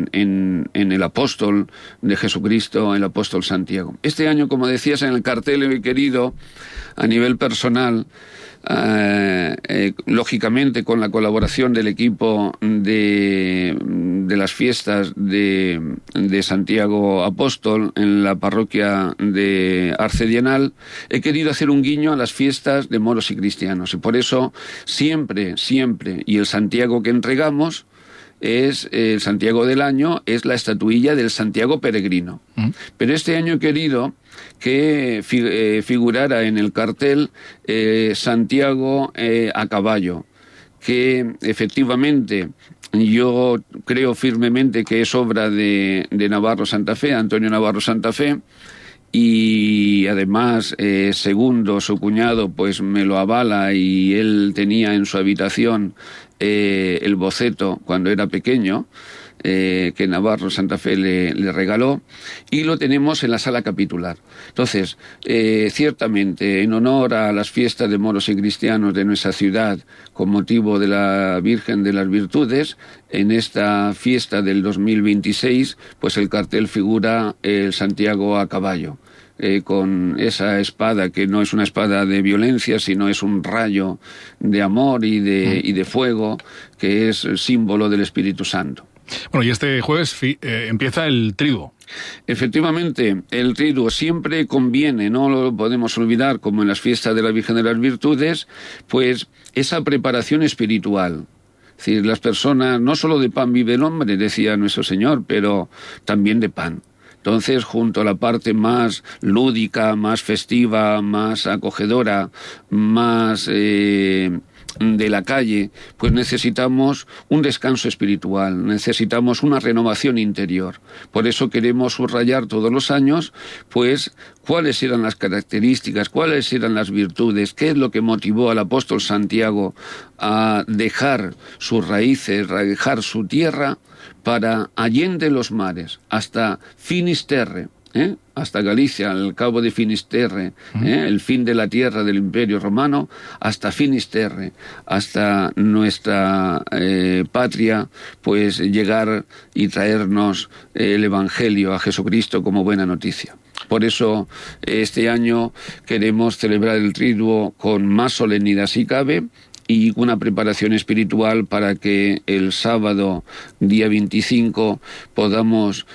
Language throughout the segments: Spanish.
en el apóstol de Jesucristo, el apóstol Santiago. Este año, como decías, en el cartel he querido, a nivel personal, lógicamente con la colaboración del equipo de las fiestas de Santiago Apóstol en la parroquia de Arcedianal, he querido hacer un guiño a las fiestas de moros y cristianos, y por eso siempre, y el Santiago que entregamos es el Santiago del año, es la estatuilla del Santiago peregrino. Pero este año he querido que figurara en el cartel Santiago a caballo, que efectivamente yo creo firmemente que es obra de Navarro Santa Fe, Antonio Navarro Santa Fe, y además Segundo, su cuñado, pues me lo avala, y él tenía en su habitación el boceto cuando era pequeño, que Navarro Santa Fe le regaló, y lo tenemos en la sala capitular. Entonces, ciertamente, en honor a las fiestas de moros y cristianos de nuestra ciudad, con motivo de la Virgen de las Virtudes, en esta fiesta del 2026, pues el cartel figura el Santiago a caballo, con esa espada que no es una espada de violencia, sino es un rayo de amor y de fuego, que es el símbolo del Espíritu Santo. Bueno, y este jueves empieza el triduo. Efectivamente, el triduo siempre conviene, no lo podemos olvidar, como en las fiestas de la Virgen de las Virtudes, pues esa preparación espiritual. Es decir, las personas, no solo de pan vive el hombre, decía nuestro Señor, pero también de pan. Entonces, junto a la parte más lúdica, más festiva, más acogedora, más de la calle, pues necesitamos un descanso espiritual, necesitamos una renovación interior. Por eso queremos subrayar todos los años, pues, cuáles eran las características, cuáles eran las virtudes, qué es lo que motivó al apóstol Santiago a dejar sus raíces, a dejar su tierra, para allende los mares, hasta Finisterre, hasta Galicia, al cabo de Finisterre, el fin de la tierra del Imperio Romano, hasta Finisterre, hasta nuestra patria, pues llegar y traernos el Evangelio a Jesucristo como buena noticia. Por eso este año queremos celebrar el triduo con más solemnidad si cabe, y una preparación espiritual para que el sábado, día 25, podamos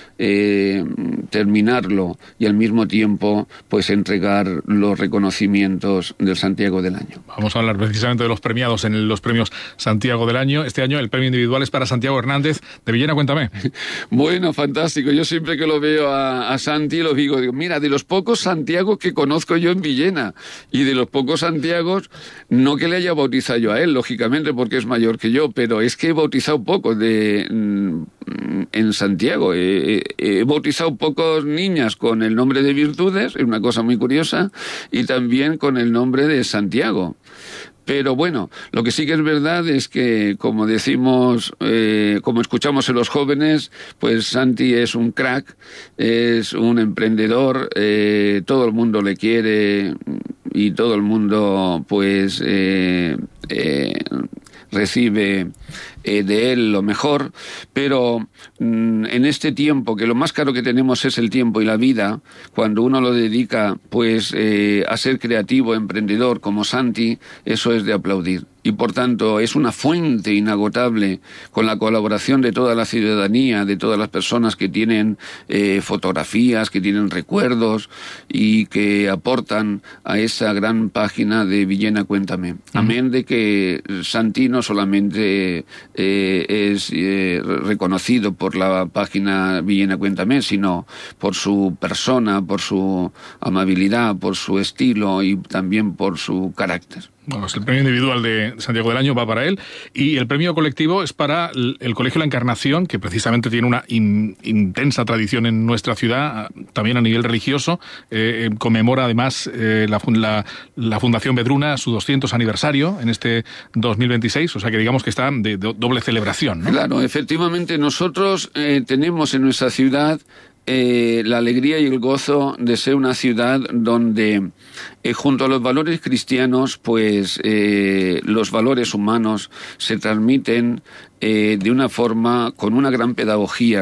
terminarlo y al mismo tiempo pues entregar los reconocimientos del Santiago del año. Vamos a hablar precisamente de los premiados en los premios Santiago del año. Este año el premio individual es para Santiago Hernández de Villena. Cuéntame. Bueno, fantástico. Yo siempre que lo veo a Santi lo digo, mira, de los pocos Santiagos que conozco yo en Villena, y de los pocos Santiagos, no que le haya bautizado yo a él, lógicamente, porque es mayor que yo, pero es que he bautizado poco en Santiago. He bautizado pocos niñas con el nombre de Virtudes, es una cosa muy curiosa, y también con el nombre de Santiago. Pero bueno, lo que sí que es verdad es que, como decimos, como escuchamos en los jóvenes, pues Santi es un crack, es un emprendedor, todo el mundo le quiere y todo el mundo pues recibe de él lo mejor, pero en este tiempo, que lo más caro que tenemos es el tiempo y la vida, cuando uno lo dedica pues a ser creativo, emprendedor como Santi, eso es de aplaudir. Y por tanto es una fuente inagotable, con la colaboración de toda la ciudadanía, de todas las personas que tienen fotografías, que tienen recuerdos y que aportan a esa gran página de Villena Cuéntame. Amén de que Santi no solamente es reconocido por la página Villena Cuéntame, sino por su persona, por su amabilidad, por su estilo y también por su carácter. Bueno, pues el premio individual de Santiago del Año va para él, y el premio colectivo es para el Colegio La Encarnación, que precisamente tiene una intensa tradición en nuestra ciudad, también a nivel religioso. Conmemora además la Fundación Vedruna su 200 aniversario en este 2026, o sea que digamos que está de doble celebración, ¿no? Claro, efectivamente nosotros tenemos en nuestra ciudad la alegría y el gozo de ser una ciudad donde junto a los valores cristianos pues los valores humanos se transmiten de una forma con una gran pedagogía.